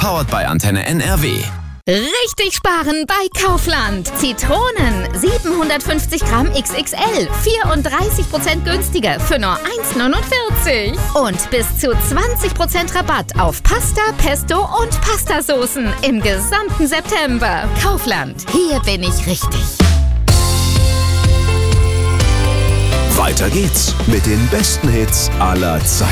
Powered by Antenne NRW. Richtig sparen bei Kaufland. Zitronen 750 Gramm XXL, 34% günstiger für nur 1,49. Und bis zu 20% Rabatt auf Pasta, Pesto und Pastasoßen im gesamten September. Kaufland, hier bin ich richtig. Weiter geht's mit den besten Hits aller Zeiten.